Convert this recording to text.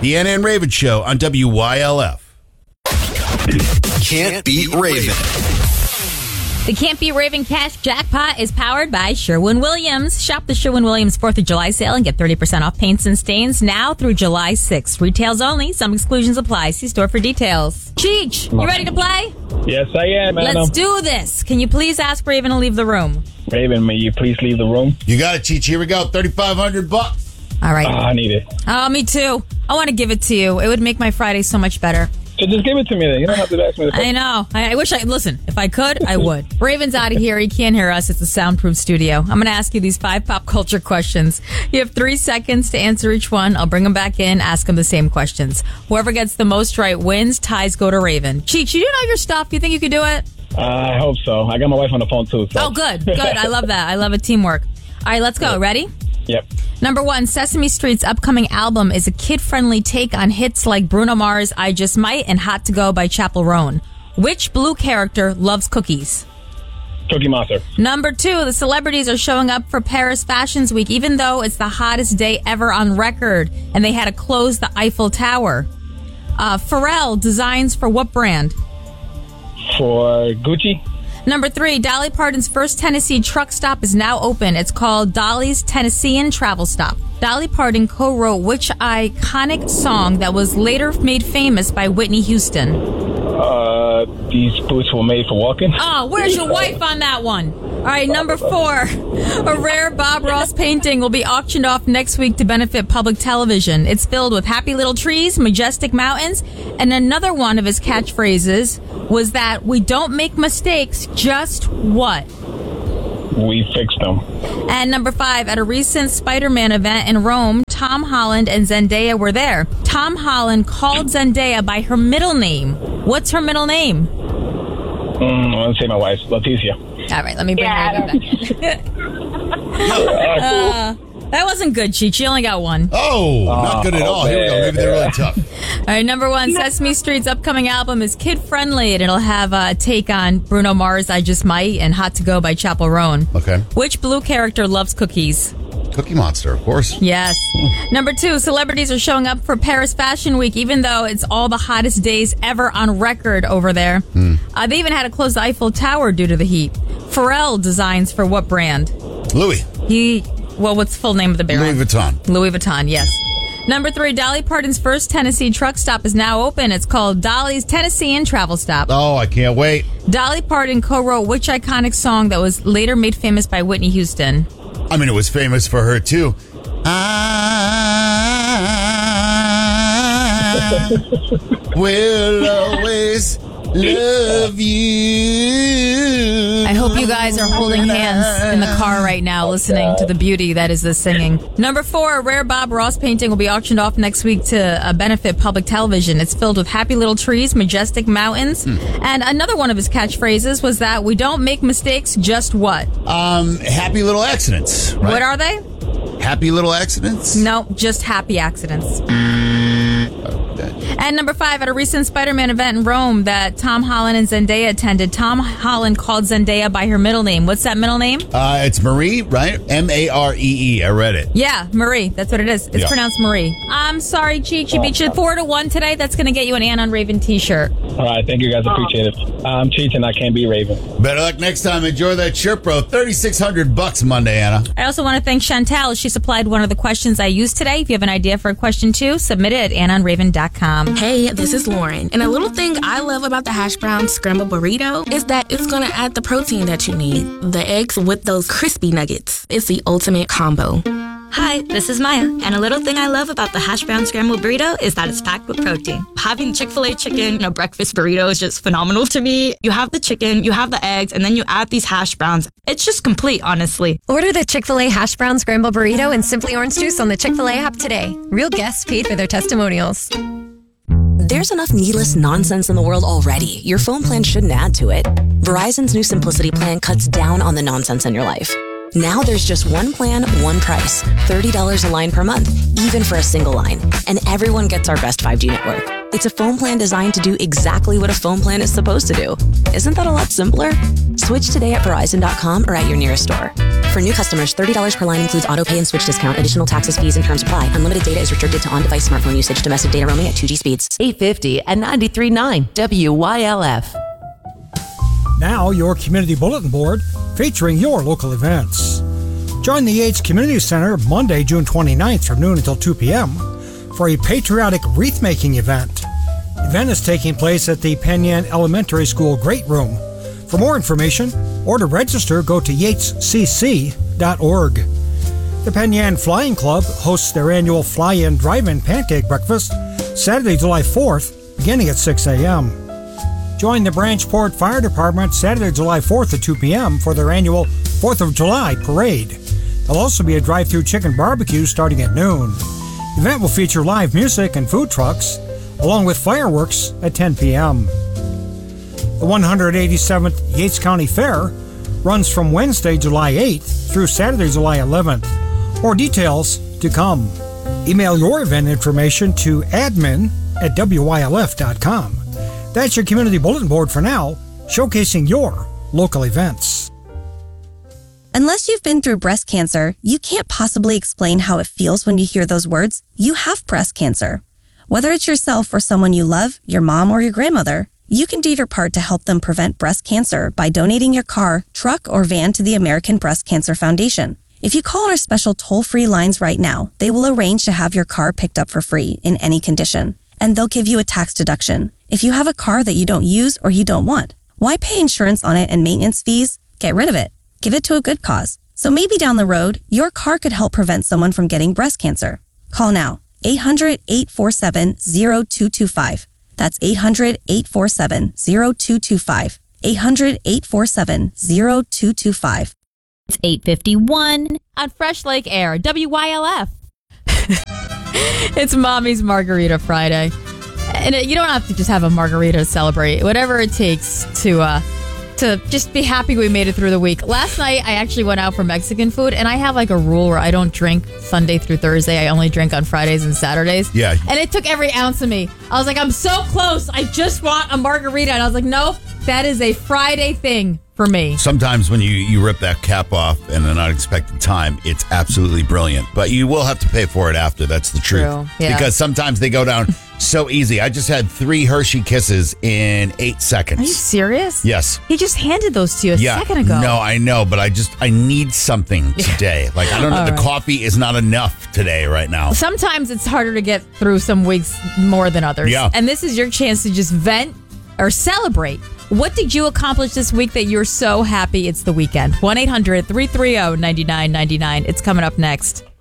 The Anna and Raven Show on WYLF. Can't Beat Raven. The Can't Beat Raven Cash Jackpot is powered by Sherwin-Williams. Shop the Sherwin-Williams 4th of July sale and get 30% off paints and stains now through July 6th. Retails only. Some exclusions apply. See store for details. Cheech, you ready to play? Yes, I am, Anna. Let's do this. Can you please ask Raven to leave the room? Raven, may you please leave the room? You got it, Cheech. Here we go. $3,500. All right. I need it. Oh, me too. I want to give it to you. It would make my Friday so much better. So just give it to me then. You don't have to ask me. I know. I wish listen, if I could, I would. Raven's out of here. He can't hear us. It's a soundproof studio. I'm going to ask you these 5 pop culture questions. You have 3 seconds to answer each one. I'll bring them back in, ask them the same questions. Whoever gets the most right wins. Ties go to Raven. Cheech, you do know your stuff. You think you could do it? I hope so. I got my wife on the phone too. So. Oh, good. Good. I love that. I love it. Teamwork. All right, let's go. Ready? Yep. Number 1, Sesame Street's upcoming album is a kid-friendly take on hits like Bruno Mars' I Just Might and Hot to Go by Chappell Roan. Which Blue character loves cookies? Cookie Monster. Number 2, the celebrities are showing up for Paris Fashions Week, even though it's the hottest day ever on record, and they had to close the Eiffel Tower. Pharrell designs for what brand? For Gucci. Number 3, Dolly Parton's first Tennessee truck stop is now open. It's called Dolly's Tennessean Travel Stop. Dolly Parton co-wrote which iconic song that was later made famous by Whitney Houston? These boots were made for walking. Oh, where's your wife on that one? All right, number 4, a rare Bob Ross painting will be auctioned off next week to benefit public television. It's filled with happy little trees, majestic mountains, and another one of his catchphrases was that we don't make mistakes, just what? We fixed them. And number 5, at a recent Spider-Man event in Rome, Tom Holland and Zendaya were there. Tom Holland called Zendaya by her middle name. What's her middle name? I want to say my wife, Leticia. All right, let me bring her back. That wasn't good, Cheech. You only got 1. Oh, not good at all. Here we go. Maybe they're really tough. All right, number 1, Sesame Street's upcoming album is kid-friendly, and it'll have a take on Bruno Mars' I Just Might and Hot to Go by Chappell Roan. Okay. Which Blue character loves cookies? Cookie Monster, of course. Yes. Number 2, celebrities are showing up for Paris Fashion Week, even though it's all the hottest days ever on record over there. They even had to close the Eiffel Tower due to the heat. Pharrell designs for what brand? Louis. What's the full name of the brand? Louis Vuitton. Louis Vuitton, yes. Number 3, Dolly Parton's first Tennessee truck stop is now open. It's called Dolly's Tennessean Travel Stop. Oh, I can't wait. Dolly Parton co-wrote which iconic song that was later made famous by Whitney Houston? I mean, it was famous for her, too. I will always love you. I hope you guys are holding hands in the car right now, listening to the beauty that is this singing. Number 4, a rare Bob Ross painting will be auctioned off next week to benefit public television. It's filled with happy little trees, majestic mountains, and another one of his catchphrases was that we don't make mistakes, just what? Happy little accidents. Right? What are they? Happy little accidents? No, just happy accidents. And number 5, at a recent Spider-Man event in Rome that Tom Holland and Zendaya attended, Tom Holland called Zendaya by her middle name. What's that middle name? It's Marie, right? Maree. I read it. Yeah, Marie. That's what it is. It's pronounced Marie. I'm sorry, Cheech. You beat you 4-1 today. That's going to get you an Anna on Raven t-shirt. All right, thank you guys. Appreciate it. I'm Cheech and I can't be Raven. Better luck next time. Enjoy that shirt, bro. $3,600 Monday, Anna. I also want to thank Chantal. She supplied one of the questions I used today. If you have an idea for a question too, submit it at AnnaOnRaven.com. Hey, this is Lauren. And a little thing I love about the hash brown scrambled burrito is that it's going to add the protein that you need. The eggs with those crispy nuggets. It's the ultimate combo. Hi, this is Maya, and a little thing I love about the hash brown scrambled burrito is that it's packed with protein. Having Chick-fil-A chicken in a breakfast burrito is just phenomenal to me. You have the chicken, you have the eggs, and then you add these hash browns. It's just complete, honestly. Order the Chick-fil-A hash brown scrambled burrito and Simply Orange Juice on the Chick-fil-A app today. Real guests paid for their testimonials. There's enough needless nonsense in the world already. Your phone plan shouldn't add to it. Verizon's new Simplicity plan cuts down on the nonsense in your life. Now there's just one plan, one price. $30 a line per month, even for a single line. And everyone gets our best 5G network. It's a phone plan designed to do exactly what a phone plan is supposed to do. Isn't that a lot simpler? Switch today at Verizon.com or at your nearest store. For new customers, $30 per line includes auto pay and switch discount. Additional taxes, fees, and terms apply. Unlimited data is restricted to on-device smartphone usage. Domestic data roaming at 2G speeds. 850 and 93.9 WYLF. Now, your community bulletin board featuring your local events. Join the Yates Community Center Monday, June 29th from noon until 2 p.m. for a patriotic wreath-making event. The event is taking place at the Penn Yan Elementary School Great Room. For more information or to register, go to yatescc.org. The Penn Yan Flying Club hosts their annual Fly-In Drive-In Pancake Breakfast Saturday, July 4th, beginning at 6 a.m. Join the Branchport Fire Department Saturday, July 4th at 2 p.m. for their annual 4th of July parade. There'll also be a drive-through chicken barbecue starting at noon. The event will feature live music and food trucks, along with fireworks at 10 p.m. The 187th Yates County Fair runs from Wednesday, July 8th through Saturday, July 11th. More details to come. Email your event information to admin@wylf.com. That's your community bulletin board for now, showcasing your local events. Unless you've been through breast cancer, you can't possibly explain how it feels when you hear those words, "You have breast cancer." Whether it's yourself or someone you love, your mom or your grandmother, you can do your part to help them prevent breast cancer by donating your car, truck, or van to the American Breast Cancer Foundation. If you call our special toll-free lines right now, they will arrange to have your car picked up for free in any condition, and they'll give you a tax deduction. If you have a car that you don't use or you don't want, why pay insurance on it and maintenance fees? Get rid of it. Give it to a good cause. So maybe down the road, your car could help prevent someone from getting breast cancer. Call now. 800-847-0225. That's 800-847-0225. 800-847-0225. It's 8:51 on Fresh Lake Air, WYLF. It's Mommy's Margarita Friday. And you don't have to just have a margarita to celebrate. Whatever it takes to just be happy we made it through the week. Last night, I actually went out for Mexican food, and I have like a rule where I don't drink Sunday through Thursday. I only drink on Fridays and Saturdays. Yeah. And it took every ounce of me. I was like, I'm so close. I just want a margarita. And I was like, no, that is a Friday thing for me. Sometimes when you rip that cap off in an unexpected time, it's absolutely brilliant. But you will have to pay for it after. That's the truth. True, yeah. Because sometimes they go down so easy. I just had 3 Hershey Kisses in 8 seconds. Are you serious? Yes. He just handed those to you a second ago. No, I know, but I need something today. Like, I don't know, the coffee is not enough today right now. Sometimes it's harder to get through some weeks more than others. Yeah. And this is your chance to just vent or celebrate. What did you accomplish this week that you're so happy it's the weekend? 1-800-330-9999. It's coming up next.